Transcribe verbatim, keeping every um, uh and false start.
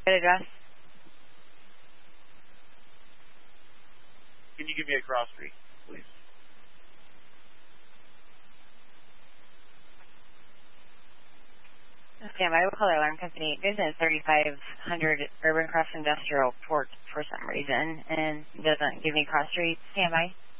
Good address? Can you give me a cross street, please? Stand by. We'll call the alarm company. There's a thirty-five hundred Urban Cross Industrial Port for some reason, and it doesn't give me cross street. Stand by.